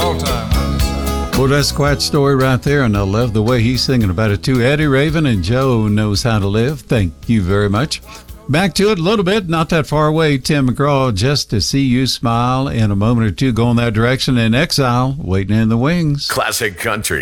all time. Well, that's quite a story right there, and I love the way he's singing about it too. Eddie Raven and Joe Knows How to Live. Thank you very much. Back to it a little bit, not that far away. Tim McGraw, Just to See You Smile. In a moment or two, going that direction. In Exile, waiting in the wings. Classic Country,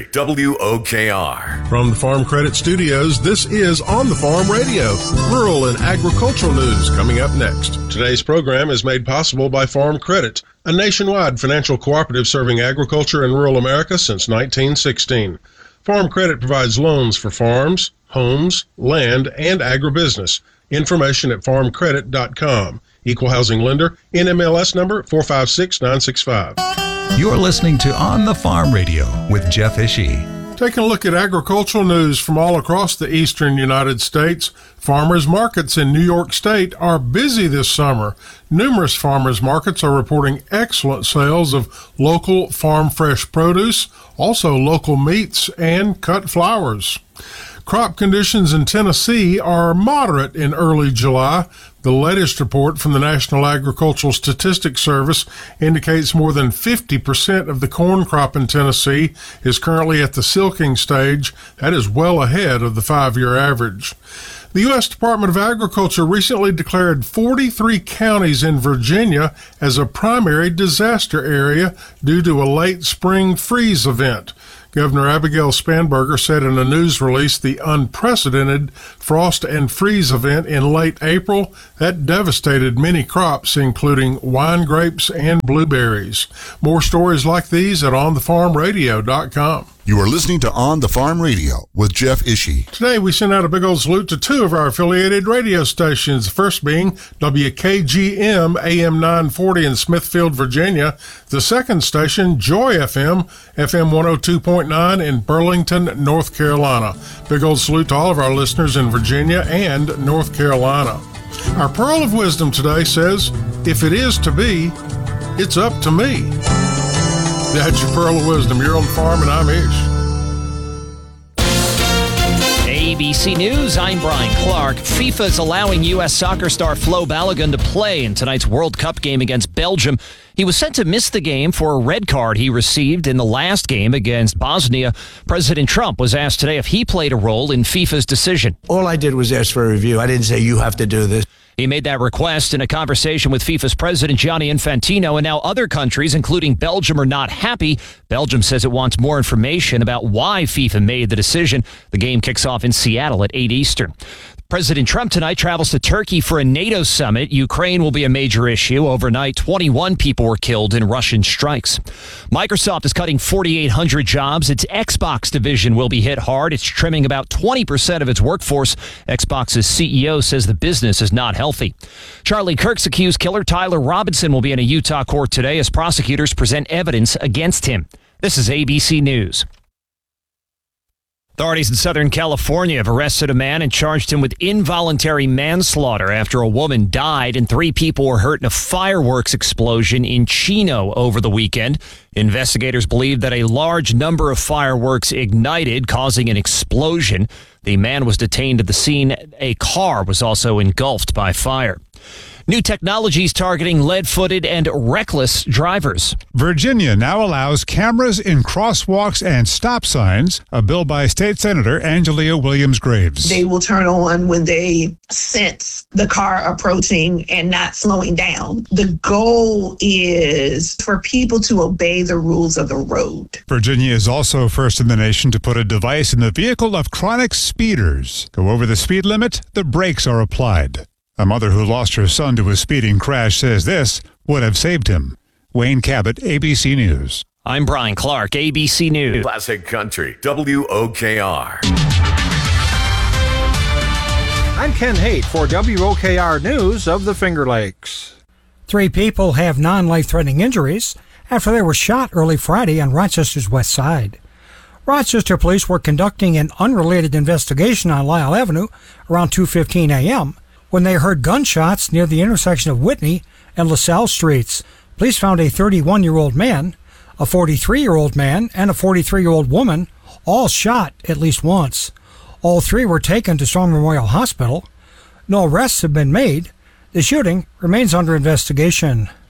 WOKR. From the Farm Credit Studios, this is On the Farm Radio. Rural and agricultural news coming up next. Today's program is made possible by Farm Credit, a nationwide financial cooperative serving agriculture and rural America since 1916. Farm Credit provides loans for farms, homes, land, and agribusiness. Information at farmcredit.com. Equal housing lender, NMLS number 456965. You're listening to On the Farm Radio with Jeff Ishii. Taking a look at agricultural news from all across the eastern United States, farmers markets in New York State are busy this summer. Numerous farmers markets are reporting excellent sales of local farm fresh produce, also local meats and cut flowers. Crop conditions in Tennessee are moderate in early July. The latest report from the National Agricultural Statistics Service indicates more than 50% of the corn crop in Tennessee is currently at the silking stage. That is well ahead of the 5-year average. The U.S. Department of Agriculture recently declared 43 counties in Virginia as a primary disaster area due to a late spring freeze event. Governor Abigail Spanberger said in a news release the unprecedented frost and freeze event in late April that devastated many crops, including wine grapes and blueberries. More stories like these at onthefarmradio.com. You are listening to On the Farm Radio with Jeff Ishii. Today we sent out a big old salute to 2 of our affiliated radio stations, the first being WKGM AM 940 in Smithfield, Virginia. The second station, Joy FM, FM 102.9 in Burlington, North Carolina. Big old salute to all of our listeners in Virginia and North Carolina. Our Pearl of Wisdom today says, if it is to be, it's up to me. That's your Pearl of Wisdom. You're on the farm, and I'm Ish. ABC News, I'm Brian Clark. FIFA is allowing U.S. soccer star Flo Balogun to play in tonight's World Cup game against Belgium. He was set to miss the game for a red card he received in the last game against Bosnia. President Trump was asked today if he played a role in FIFA's decision. All I did was ask for a review. I didn't say you have to do this. He made that request in a conversation with FIFA's president, Gianni Infantino, and now other countries, including Belgium, are not happy. Belgium says it wants more information about why FIFA made the decision. The game kicks off in Seattle at 8 Eastern. President Trump tonight travels to Turkey for a NATO summit. Ukraine will be a major issue. Overnight, 21 people were killed in Russian strikes. Microsoft is cutting 4,800 jobs. Its Xbox division will be hit hard. It's trimming about 20% of its workforce. Xbox's CEO says the business is not healthy. Charlie Kirk's accused killer Tyler Robinson will be in a Utah court today as prosecutors present evidence against him. This is ABC News. Authorities in Southern California have arrested a man and charged him with involuntary manslaughter after a woman died and 3 people were hurt in a fireworks explosion in Chino over the weekend. Investigators believe that a large number of fireworks ignited, causing an explosion. The man was detained at the scene. A car was also engulfed by fire. New technologies targeting lead-footed and reckless drivers. Virginia now allows cameras in crosswalks and stop signs, a bill by State Senator Angelia Williams-Graves. They will turn on when they sense the car approaching and not slowing down. The goal is for people to obey the rules of the road. Virginia is also first in the nation to put a device in the vehicle of chronic speeders. Go over the speed limit, the brakes are applied. A mother who lost her son to a speeding crash says this would have saved him. Wayne Cabot, ABC News. I'm Brian Clark, ABC News. Classic Country, WOKR. I'm Ken Haight for WOKR News of the Finger Lakes. 3 people have non-life-threatening injuries after they were shot early Friday on Rochester's west side. Rochester police were conducting an unrelated investigation on Lyle Avenue around 2:15 a.m. when they heard gunshots near the intersection of Whitney and LaSalle Streets. Police found a 31-year-old man, a 43-year-old man, and a 43-year-old woman, all shot at least once. All 3 were taken to Strong Memorial Hospital. No arrests have been made. The shooting remains under investigation.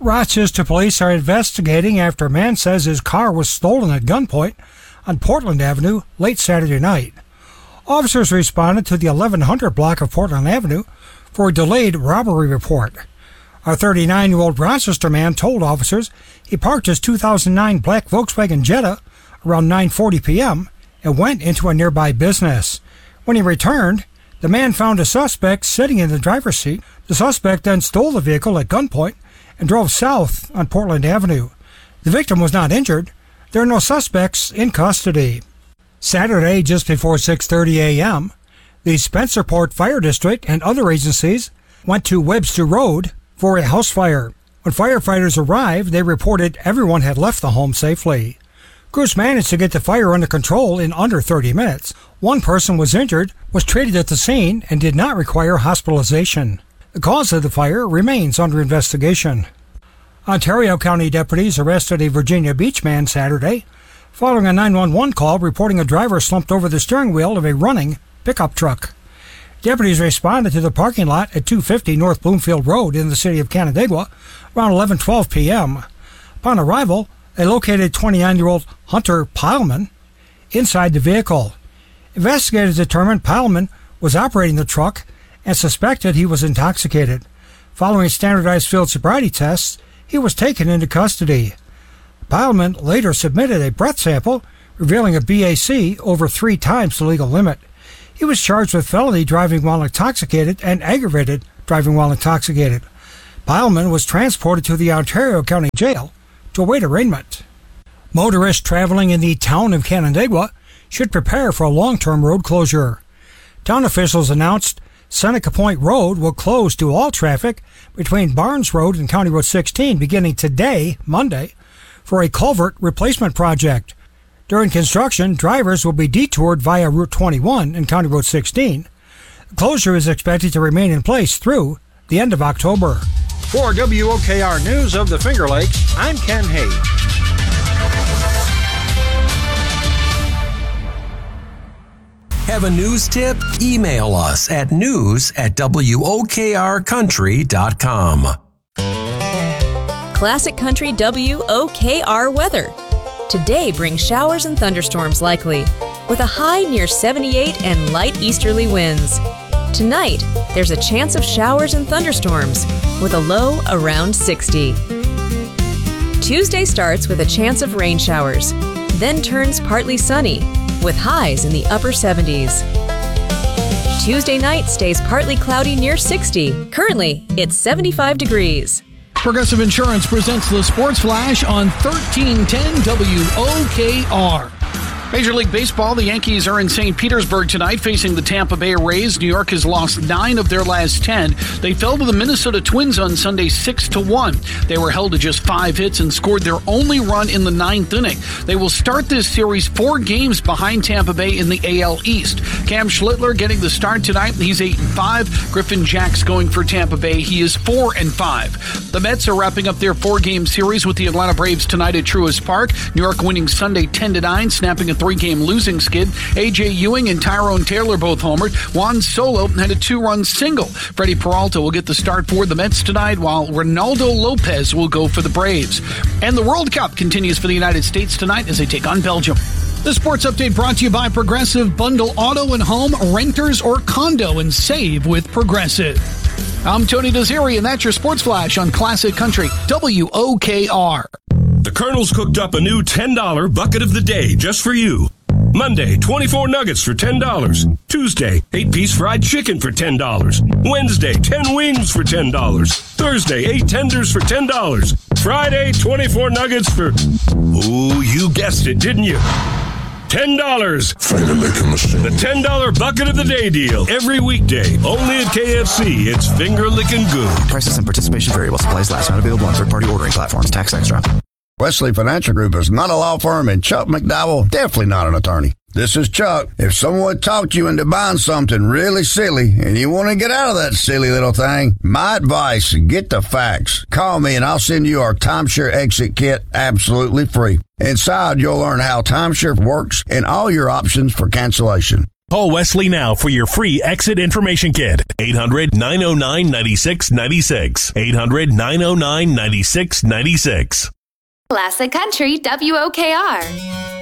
Rochester police are investigating after a man says his car was stolen at gunpoint on Portland Avenue late Saturday night. Officers responded to the 1100 block of Portland Avenue for a delayed robbery report. A 39-year-old Rochester man told officers he parked his 2009 black Volkswagen Jetta around 9:40 p.m. and went into a nearby business. When he returned, the man found a suspect sitting in the driver's seat. The suspect then stole the vehicle at gunpoint and drove south on Portland Avenue. The victim was not injured. There are no suspects in custody. Saturday, just before 6:30 a.m., the Spencerport Fire District and other agencies went to Webster Road for a house fire. When firefighters arrived, they reported everyone had left the home safely. Crews managed to get the fire under control in under 30 minutes. One person was injured, was treated at the scene, and did not require hospitalization. The cause of the fire remains under investigation. Ontario County deputies arrested a Virginia Beach man Saturday following a 911 call reporting a driver slumped over the steering wheel of a running pickup truck. Deputies responded to the parking lot at 250 North Bloomfield Road in the city of Canandaigua around 11:12 p.m. Upon arrival, they located 29-year-old Hunter Pileman inside the vehicle. Investigators determined Pileman was operating the truck and suspected he was intoxicated. Following standardized field sobriety tests, he was taken into custody. Pileman later submitted a breath sample revealing a BAC over 3 times the legal limit. He was charged with felony driving while intoxicated and aggravated driving while intoxicated. Pileman was transported to the Ontario County Jail to await arraignment. Motorists traveling in the town of Canandaigua should prepare for a long-term road closure. Town officials announced Seneca Point Road will close to all traffic between Barnes Road and County Road 16 beginning today, Monday, for a culvert replacement project. During construction, drivers will be detoured via Route 21 and County Road 16. The closure is expected to remain in place through the end of October. For WOKR News of the Finger Lakes, I'm Ken Hayes. Have a news tip? Email us at news@wokrcountry.com. Classic Country WOKR weather. Today brings showers and thunderstorms likely, with a high near 78 and light easterly winds. Tonight, there's a chance of showers and thunderstorms, with a low around 60. Tuesday starts with a chance of rain showers, then turns partly sunny, with highs in the upper 70s. Tuesday night stays partly cloudy near 60. Currently, it's 75 degrees. Progressive Insurance presents the Sports Flash on 1310 WOKR. Major League Baseball, the Yankees are in St. Petersburg tonight facing the Tampa Bay Rays. New York has lost 9 of their last 10. They fell to the Minnesota Twins on Sunday 6-1. They were held to just 5 hits and scored their only run in the 9th inning. They will start this series 4 games behind Tampa Bay in the AL East. Cam Schlittler getting the start tonight. He's 8-5. Griffin Jax going for Tampa Bay. He is 4-5. The Mets are wrapping up their 4-game series with the Atlanta Braves tonight at Truist Park. New York winning Sunday 10-9, snapping a 3-game losing skid. A.J. Ewing and Tyrone Taylor both homered. Juan Solo had a 2-run single. Freddie Peralta will get the start for the Mets tonight, while Ronaldo Lopez will go for the Braves. And the World Cup continues for the United States tonight as they take on Belgium. The Sports Update brought to you by Progressive. Bundle auto and home, renters or condo, and save with Progressive. I'm Tony Desiri, and that's your Sports Flash on Classic Country WOKR. The Colonel's cooked up a new $10 bucket of the day just for you. Monday, 24 nuggets for $10. Tuesday, 8-piece fried chicken for $10. Wednesday, 10 wings for $10. Thursday, 8 tenders for $10. Friday, 24 nuggets for... Ooh, you guessed it, didn't you? $10. The $10 bucket of the day deal. Every weekday, only at KFC. It's finger licking good. Prices and participation vary while supplies last. Not available on third-party ordering platforms. Tax extra. Wesley Financial Group is not a law firm, and Chuck McDowell definitely not an attorney. This is Chuck. If someone talked you into buying something really silly and you want to get out of that silly little thing, my advice, get the facts. Call me and I'll send you our timeshare exit kit absolutely free. Inside, you'll learn how timeshare works and all your options for cancellation. Call Wesley now for your free exit information kit. 800-909-9696. 800-909-9696. Classic Country WOKR.